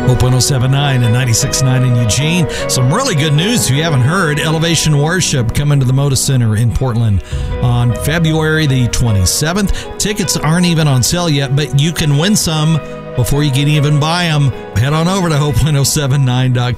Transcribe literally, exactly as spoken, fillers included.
Hope one oh seven point nine and ninety-six point nine in Eugene. Some really good news if you haven't heard. Elevation Worship coming to the Moda Center in Portland on February the twenty-seventh. Tickets aren't even on sale yet, but you can win some before you can even buy them. Head on over to hope one oh seven nine dot com.